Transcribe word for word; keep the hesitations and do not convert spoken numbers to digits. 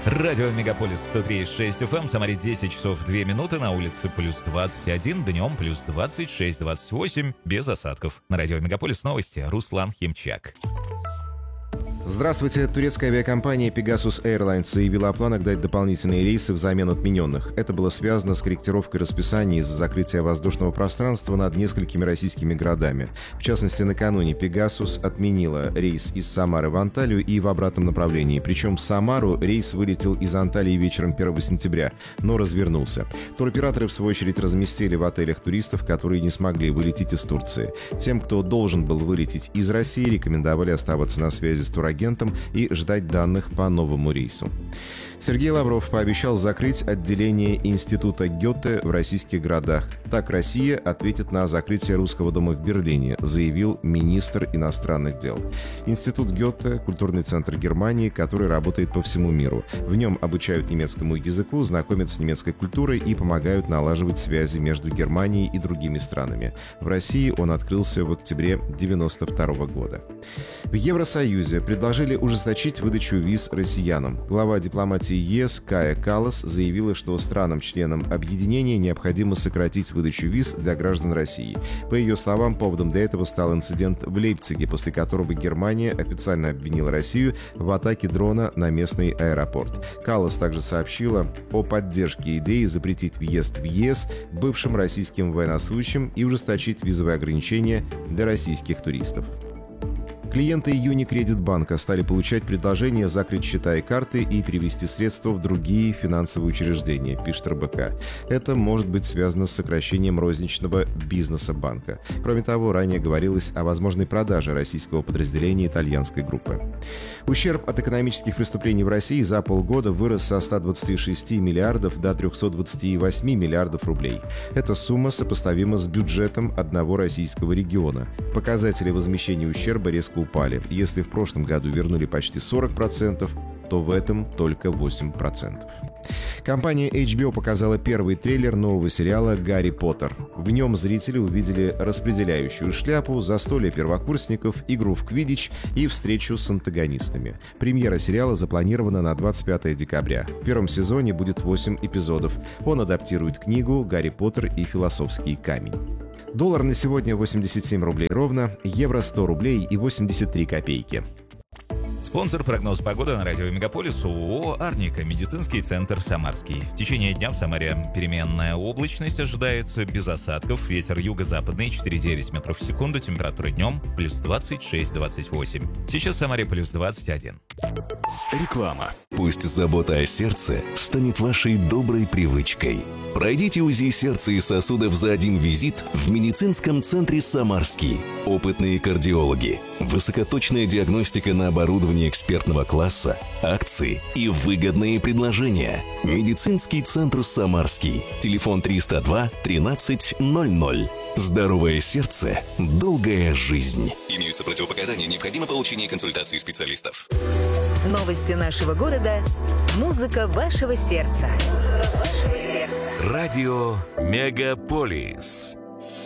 Радио Мегаполис сто три и шесть эф эм, Самаре десять часов две минуты, на улице плюс двадцать один, днем плюс двадцать шесть двадцать восемь, без осадков. На Радио Мегаполис новости, Руслан Химчак. Здравствуйте. Турецкая авиакомпания Pegasus Airlines заявила о планах дать дополнительные рейсы взамен отмененных. Это было связано с корректировкой расписания из-за закрытия воздушного пространства над несколькими российскими городами. В частности, накануне Pegasus отменила рейс из Самары в Анталию и в обратном направлении. Причем в Самару рейс вылетел из Анталии вечером первого сентября, но развернулся. Туроператоры, в свою очередь, разместили в отелях туристов, которые не смогли вылететь из Турции. Тем, кто должен был вылететь из России, рекомендовали оставаться на связи с турагентом и ждать данных по новому рейсу. Сергей Лавров пообещал закрыть отделение Института Гёте в российских городах. Так Россия ответит на закрытие Русского дома в Берлине, заявил министр иностранных дел. Институт Гёте – культурный центр Германии, который работает по всему миру. В нем обучают немецкому языку, знакомят с немецкой культурой и помогают налаживать связи между Германией и другими странами. В России он открылся в октябре девяносто второго года. В Евросоюзе предложили ужесточить выдачу виз россиянам. Глава дипломатии ЕС Кая Каллас заявила, что странам-членам объединения необходимо сократить выдачу виз для граждан России. По ее словам, поводом для этого стал инцидент в Лейпциге, после которого Германия официально обвинила Россию в атаке дрона на местный аэропорт. Каллас также сообщила о поддержке идеи запретить въезд в ЕС бывшим российским военнослужащим и ужесточить визовые ограничения для российских туристов. Клиенты Unicredit банка стали получать предложение закрыть счета и карты и перевести средства в другие финансовые учреждения, пишет эр бэ ка. Это может быть связано с сокращением розничного бизнеса банка. Кроме того, ранее говорилось о возможной продаже российского подразделения итальянской группы. Ущерб от экономических преступлений в России за полгода вырос со ста двадцати шести миллиардов до трехсот двадцати восьми миллиардов рублей. Эта сумма сопоставима с бюджетом одного российского региона. Показатели возмещения ущерба резко упали. Если в прошлом году вернули почти сорок процентов, то в этом только восемь процентов. Компания эйч би о показала первый трейлер нового сериала «Гарри Поттер». В нем зрители увидели распределяющую шляпу, застолье первокурсников, игру в квиддич и встречу с антагонистами. Премьера сериала запланирована на двадцать пятого декабря. В первом сезоне будет восемь эпизодов. Он адаптирует книгу «Гарри Поттер и философский камень». Доллар на сегодня восемьдесят семь рублей ровно, евро сто рублей и восемьдесят три копейки. Спонсор прогноз погоды на радио Мегаполис ООО «Арника», медицинский центр «Самарский». В течение дня в Самаре переменная облачность ожидается, без осадков, ветер юго-западный четыре и девять метров в секунду, температура днем плюс двадцать шесть двадцать восемь. Сейчас в Самаре плюс двадцать один. Реклама. Пусть забота о сердце станет вашей доброй привычкой. Пройдите УЗИ сердца и сосудов за один визит в медицинском центре «Самарский». Опытные кардиологи, высокоточная диагностика на оборудовании экспертного класса, акции и выгодные предложения. Медицинский центр «Самарский». Телефон триста два тринадцать ноль ноль. Здоровое сердце, долгая жизнь. Имеются противопоказания, необходимо получение консультации специалистов. Новости нашего города. Музыка вашего сердца. Музыка вашего сердца. Радио Мегаполис.